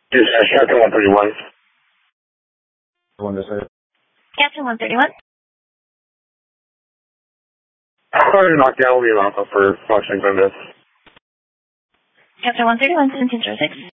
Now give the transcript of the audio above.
Yes, Captain 131. One to say. Captain 131. I'm sorry to knock down the Alpha for Washington. Captain 131, 1706.